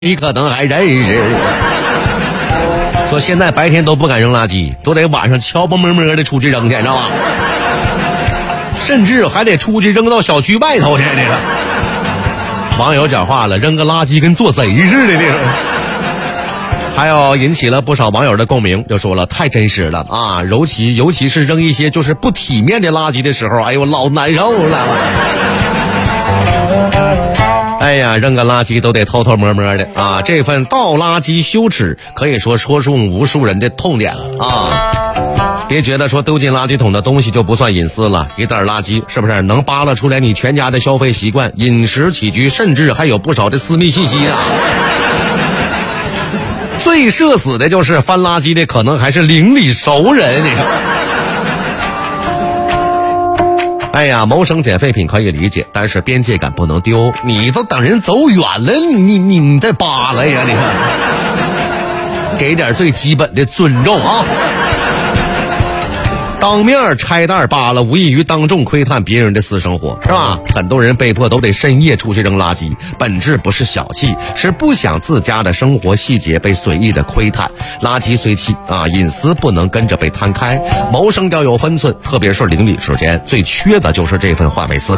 你可能还认识。说现在白天都不敢扔垃圾，都得晚上悄不摸摸的出去扔去，知道吧？甚至还得出去扔到小区外头去。这个网友讲话了，扔个垃圾跟做贼似的。这个还有引起了不少网友的共鸣，就说了太真实了啊！尤其是扔一些就是不体面的垃圾的时候，哎呦老难受了。哎呀，扔个垃圾都得偷偷摸摸的啊！这份倒垃圾羞耻可以说戳中无数人的痛点了啊！别觉得说丢进垃圾桶的东西就不算隐私了，一袋垃圾是不是能扒拉出来你全家的消费习惯、饮食起居，甚至还有不少的私密信息啊！最社死的就是翻垃圾的可能还是邻里熟人，你看。哎呀，谋生捡废品可以理解，但是边界感不能丢。你都等人走远了，你再扒拉呀！你看，给点最基本的尊重啊！当面拆袋扒拉，无异于当众窥探别人的私生活，是吧？很多人被迫都得深夜出去扔垃圾，本质不是小气，是不想自家的生活细节被随意的窥探。垃圾虽气啊，隐私不能跟着被摊开。谋生要有分寸，特别是邻里之间，最缺的就是这份换位思考。